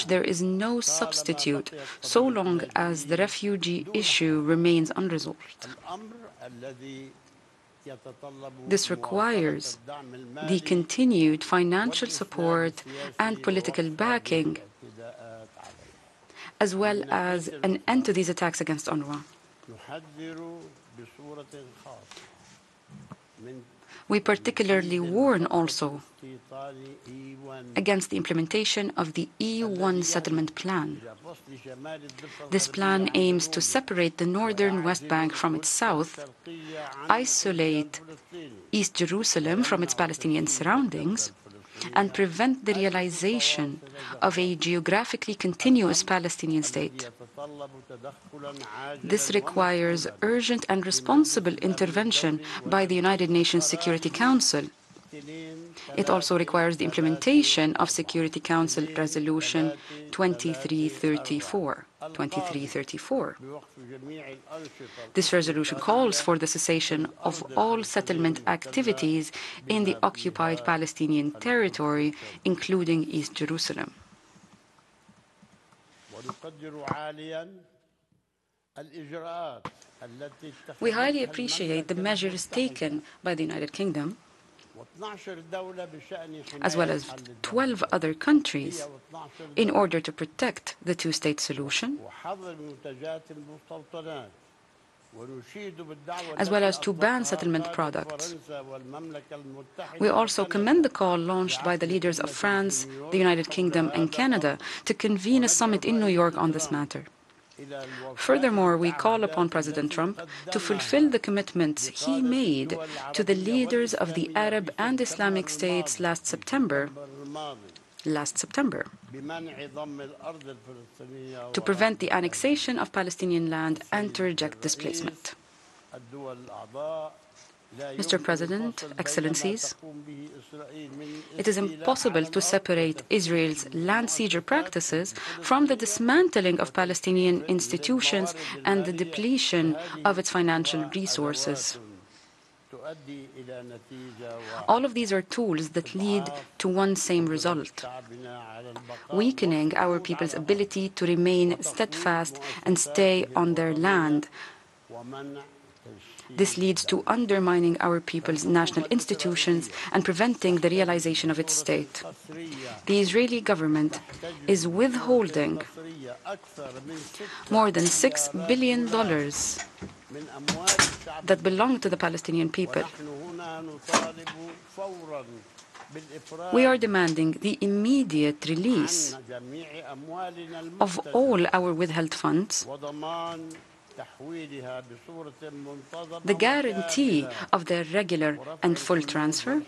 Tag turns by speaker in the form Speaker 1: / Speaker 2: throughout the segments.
Speaker 1: which there is no substitute so long as the refugee issue remains unresolved. This requires the continued financial support and political backing, as well as an end to these attacks against UNRWA. We particularly warn also against the implementation of the E1 settlement plan. This plan aims to separate the northern West Bank from its south, isolate East Jerusalem from its Palestinian surroundings, and prevent the realization of a geographically continuous Palestinian state. This requires urgent and responsible intervention by the United Nations Security Council. It also requires the implementation of Security Council Resolution 2334. This resolution calls for the cessation of all settlement activities in the occupied Palestinian territory, including East Jerusalem. We highly appreciate the measures taken by the United Kingdom, as well as 12 other countries, in order to protect the two-state solution, as well as to ban settlement products. We also commend the call launched by the leaders of France, the United Kingdom, and Canada to convene a summit in New York on this matter. Furthermore, we call upon President Trump to fulfill the commitments he made to the leaders of the Arab and Islamic states last September, to prevent the annexation of Palestinian land and to reject displacement. Mr. President, Excellencies, it is impossible to separate Israel's land seizure practices from the dismantling of Palestinian institutions and the depletion of its financial resources. All of these are tools that lead to one same result: weakening our people's ability to remain steadfast and stay on their land. This leads to undermining our people's national institutions and preventing the realization of its state. The Israeli government is withholding more than $6 billion that belong to the Palestinian people. We are demanding the immediate release of all our withheld funds, the guarantee of their regular and full transfer,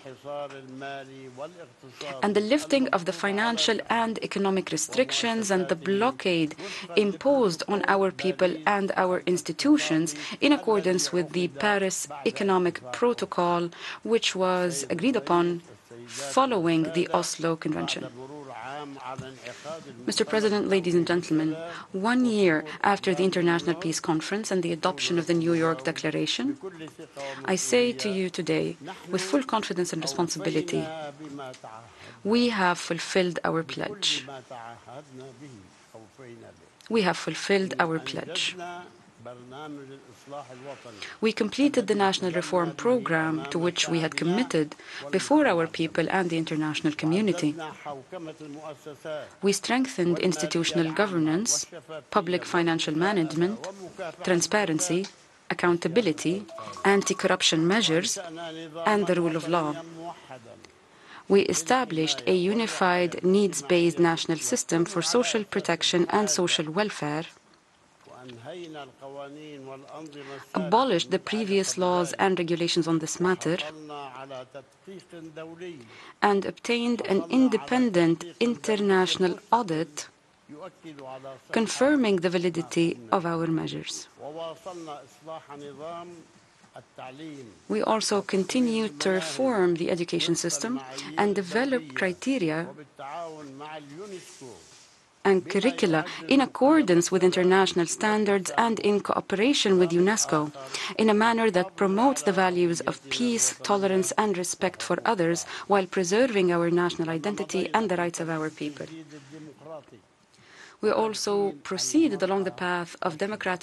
Speaker 1: and the lifting of the financial and economic restrictions and the blockade imposed on our people and our institutions in accordance with the Paris Economic Protocol, which was agreed upon following the Oslo Convention. Mr. President, ladies and gentlemen, 1 year after the International Peace Conference and the adoption of the New York Declaration, I say to you today, with full confidence and responsibility, we have fulfilled our pledge. We have fulfilled our pledge. We completed the national reform program to which we had committed before our people and the international community. We strengthened institutional governance, public financial management, transparency, accountability, anti-corruption measures, and the rule of law. We established a unified needs-based national system for social protection and social welfare, abolished the previous laws and regulations on this matter, and obtained an independent international audit confirming the validity of our measures. We also continued to reform the education system and develop criteria and curricula in accordance with international standards and in cooperation with UNESCO, in a manner that promotes the values of peace, tolerance, and respect for others, while preserving our national identity and the rights of our people. We also proceeded along the path of democratic